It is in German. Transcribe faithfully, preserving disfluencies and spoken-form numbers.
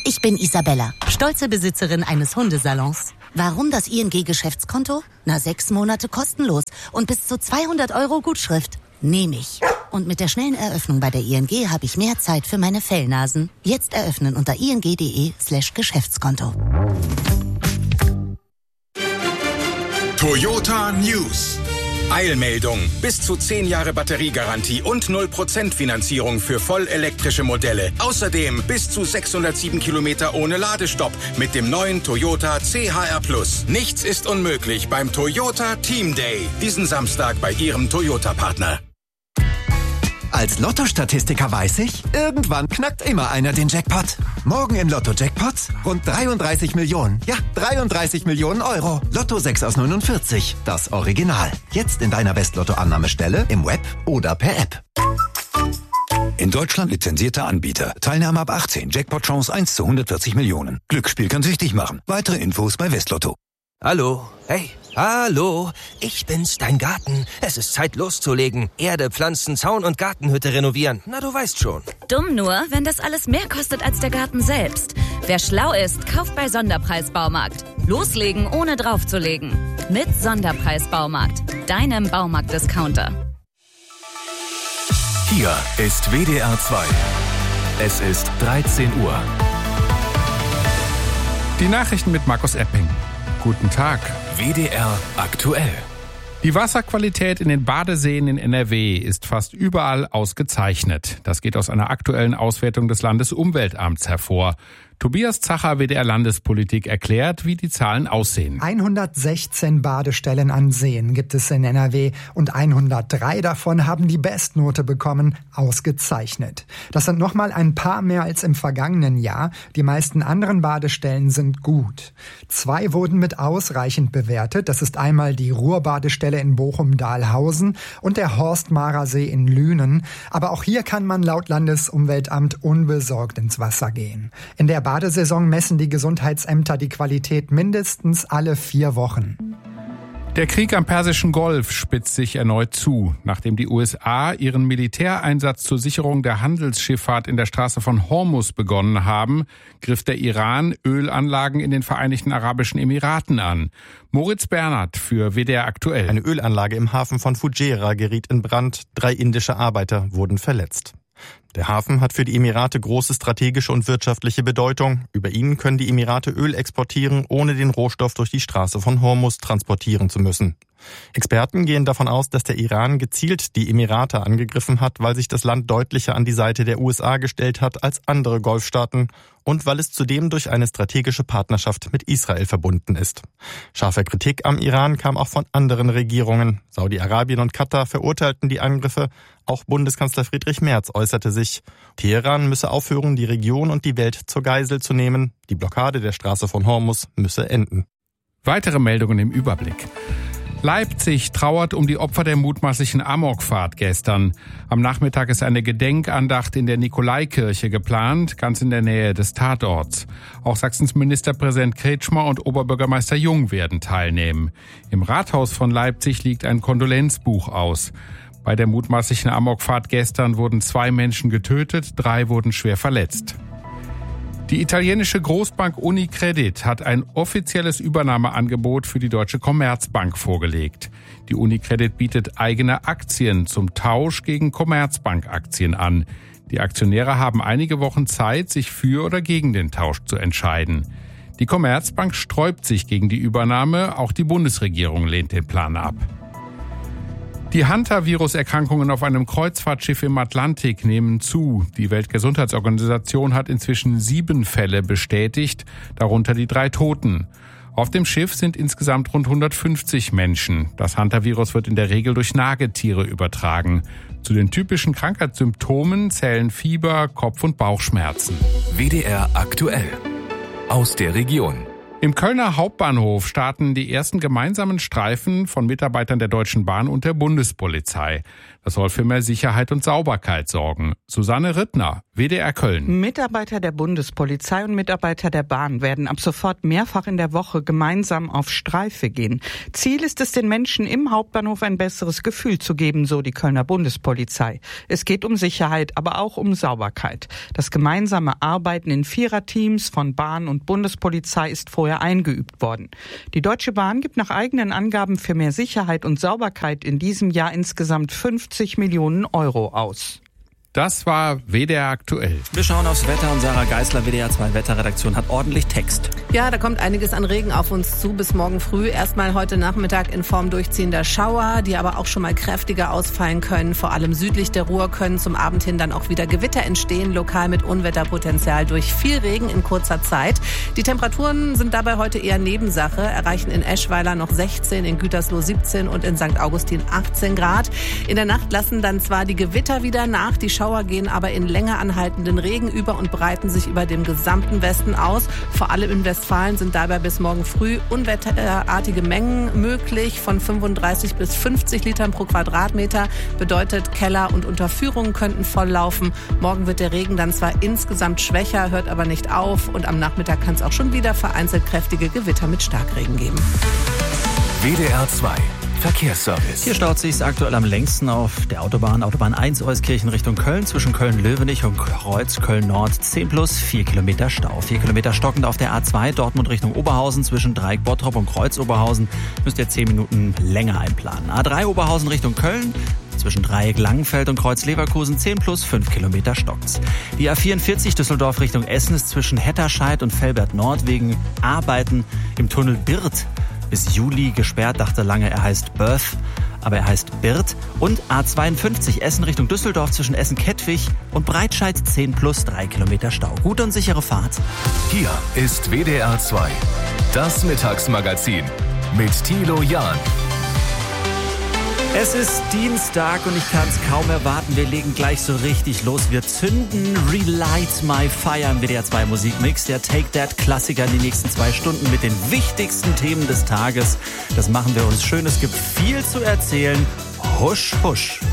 Ich bin Isabella, stolze Besitzerin eines Hundesalons. Warum das I N G-Geschäftskonto? Na, sechs Monate kostenlos und bis zu zweihundert Euro Gutschrift. Nehme ich. Und mit der schnellen Eröffnung bei der I N G habe ich mehr Zeit für meine Fellnasen. Jetzt eröffnen unter ing.de slash Geschäftskonto. Toyota News. Eilmeldung. Bis zu zehn Jahre Batteriegarantie und null Prozent Finanzierung für vollelektrische Modelle. Außerdem bis zu sechshundertsieben Kilometer ohne Ladestopp mit dem neuen Toyota C H R Plus. Nichts ist unmöglich beim Toyota Team Day. Diesen Samstag bei Ihrem Toyota-Partner. Als Lotto-Statistiker weiß ich, irgendwann knackt immer einer den Jackpot. Morgen im Lotto-Jackpots rund dreiunddreißig Millionen. Ja, dreiunddreißig Millionen Euro. Lotto sechs aus neunundvierzig, das Original. Jetzt in deiner West-Lotto-Annahmestelle, im Web oder per App. In Deutschland lizenzierter Anbieter. Teilnahme ab achtzehn. Jackpot-Chance eins zu hundertvierzig Millionen. Glücksspiel kann süchtig machen. Weitere Infos bei Westlotto. Hallo, hey, hallo, ich bin's, dein Garten. Es ist Zeit loszulegen. Erde, Pflanzen, Zaun und Gartenhütte renovieren. Na, du weißt schon. Dumm nur, wenn das alles mehr kostet als der Garten selbst. Wer schlau ist, kauft bei Sonderpreis Baumarkt. Loslegen, ohne draufzulegen. Mit Sonderpreis Baumarkt, deinem Baumarkt-Discounter. Hier ist W D R zwei. Es ist dreizehn Uhr. Die Nachrichten mit Markus Epping. Guten Tag. W D R aktuell. Die Wasserqualität in den Badeseen in N R W ist fast überall ausgezeichnet. Das geht aus einer aktuellen Auswertung des Landesumweltamts hervor. Tobias Zacher, W D R Landespolitik, erklärt, wie die Zahlen aussehen. hundertsechzehn Badestellen an Seen gibt es in N R W und hundertdrei davon haben die Bestnote bekommen, ausgezeichnet. Das sind nochmal ein paar mehr als im vergangenen Jahr. Die meisten anderen Badestellen sind gut. Zwei wurden mit ausreichend bewertet. Das ist einmal die Ruhrbadestelle in Bochum-Dahlhausen und der Horstmarer See in Lünen. Aber auch hier kann man laut Landesumweltamt unbesorgt ins Wasser gehen. In der Badesaison messen die Gesundheitsämter die Qualität mindestens alle vier Wochen. Der Krieg am Persischen Golf spitzt sich erneut zu. Nachdem die U S A ihren Militäreinsatz zur Sicherung der Handelsschifffahrt in der Straße von Hormuz begonnen haben, griff der Iran Ölanlagen in den Vereinigten Arabischen Emiraten an. Moritz Bernhard für W D R aktuell. Eine Ölanlage im Hafen von Fujairah geriet in Brand. Drei indische Arbeiter wurden verletzt. Der Hafen hat für die Emirate große strategische und wirtschaftliche Bedeutung. Über ihn können die Emirate Öl exportieren, ohne den Rohstoff durch die Straße von Hormuz transportieren zu müssen. Experten gehen davon aus, dass der Iran gezielt die Emirate angegriffen hat, weil sich das Land deutlicher an die Seite der U S A gestellt hat als andere Golfstaaten und weil es zudem durch eine strategische Partnerschaft mit Israel verbunden ist. Scharfe Kritik am Iran kam auch von anderen Regierungen. Saudi-Arabien und Katar verurteilten die Angriffe. Auch Bundeskanzler Friedrich Merz äußerte sich. Teheran müsse aufhören, die Region und die Welt zur Geisel zu nehmen. Die Blockade der Straße von Hormuz müsse enden. Weitere Meldungen im Überblick. Leipzig trauert um die Opfer der mutmaßlichen Amokfahrt gestern. Am Nachmittag ist eine Gedenkandacht in der Nikolaikirche geplant, ganz in der Nähe des Tatorts. Auch Sachsens Ministerpräsident Kretschmer und Oberbürgermeister Jung werden teilnehmen. Im Rathaus von Leipzig liegt ein Kondolenzbuch aus. Bei der mutmaßlichen Amokfahrt gestern wurden zwei Menschen getötet, drei wurden schwer verletzt. Die italienische Großbank Unicredit hat ein offizielles Übernahmeangebot für die Deutsche Commerzbank vorgelegt. Die Unicredit bietet eigene Aktien zum Tausch gegen Commerzbank-Aktien an. Die Aktionäre haben einige Wochen Zeit, sich für oder gegen den Tausch zu entscheiden. Die Commerzbank sträubt sich gegen die Übernahme, auch die Bundesregierung lehnt den Plan ab. Die Hantavirus-Erkrankungen auf einem Kreuzfahrtschiff im Atlantik nehmen zu. Die Weltgesundheitsorganisation hat inzwischen sieben Fälle bestätigt, darunter die drei Toten. Auf dem Schiff sind insgesamt rund hundertfünfzig Menschen. Das Hantavirus wird in der Regel durch Nagetiere übertragen. Zu den typischen Krankheitssymptomen zählen Fieber, Kopf- und Bauchschmerzen. W D R aktuell. Aus der Region. Im Kölner Hauptbahnhof starten die ersten gemeinsamen Streifen von Mitarbeitern der Deutschen Bahn und der Bundespolizei. Das soll für mehr Sicherheit und Sauberkeit sorgen. Susanne Rittner, W D R Köln. Mitarbeiter der Bundespolizei und Mitarbeiter der Bahn werden ab sofort mehrfach in der Woche gemeinsam auf Streife gehen. Ziel ist es, den Menschen im Hauptbahnhof ein besseres Gefühl zu geben, so die Kölner Bundespolizei. Es geht um Sicherheit, aber auch um Sauberkeit. Das gemeinsame Arbeiten in Viererteams von Bahn und Bundespolizei ist vorher eingeübt worden. Die Deutsche Bahn gibt nach eigenen Angaben für mehr Sicherheit und Sauberkeit in diesem Jahr insgesamt fünfzig Millionen Euro aus. Das war W D R aktuell. Wir schauen aufs Wetter und Sarah Geisler, W D R zwei Wetterredaktion, hat ordentlich Text. Ja, da kommt einiges an Regen auf uns zu bis morgen früh. Erstmal heute Nachmittag in Form durchziehender Schauer, die aber auch schon mal kräftiger ausfallen können. Vor allem südlich der Ruhr können zum Abend hin dann auch wieder Gewitter entstehen, lokal mit Unwetterpotenzial durch viel Regen in kurzer Zeit. Die Temperaturen sind dabei heute eher Nebensache, erreichen in Eschweiler noch sechzehn, in Gütersloh siebzehn und in Sankt Augustin achtzehn Grad. In der Nacht lassen dann zwar die Gewitter wieder nach, die Schauer gehen aber in länger anhaltenden Regen über und breiten sich über dem gesamten Westen aus. Vor allem in Westfalen sind dabei bis morgen früh unwetterartige Mengen möglich, von fünfunddreißig bis fünfzig Litern pro Quadratmeter. Bedeutet, Keller und Unterführungen könnten volllaufen. Morgen wird der Regen dann zwar insgesamt schwächer, hört aber nicht auf. Und am Nachmittag kann es auch schon wieder vereinzelt kräftige Gewitter mit Starkregen geben. W D R zwei Verkehrsservice. Hier staut sich's aktuell am längsten auf der Autobahn. Autobahn eins Euskirchen Richtung Köln zwischen Köln-Löwenich und Kreuz Köln-Nord. zehn plus vier Kilometer Stau. vier Kilometer stockend auf der A zwei Dortmund Richtung Oberhausen zwischen Dreieck Bottrop und Kreuz Oberhausen. Müsst ihr zehn Minuten länger einplanen. A drei Oberhausen Richtung Köln. Zwischen Dreieck Langenfeld und Kreuz Leverkusen zehn plus fünf Kilometer stockt's. Die A vierundvierzig Düsseldorf Richtung Essen ist zwischen Hetterscheid und Velbert Nord wegen Arbeiten im Tunnel Birth bis Juli gesperrt. Dachte lange, er heißt Birth, aber er heißt Birth. Und A zweiundfünfzig Essen Richtung Düsseldorf zwischen Essen-Kettwig und Breitscheid zehn plus drei Kilometer Stau. Gute und sichere Fahrt. Hier ist W D R zwei, das Mittagsmagazin mit Thilo Jahn. Es ist Dienstag und ich kann es kaum erwarten. Wir legen gleich so richtig los. Wir zünden Relight My Fire im W D R zwei Musikmix. Der Take That Klassiker in die nächsten zwei Stunden mit den wichtigsten Themen des Tages. Das machen wir uns schön. Es gibt viel zu erzählen. Husch, husch.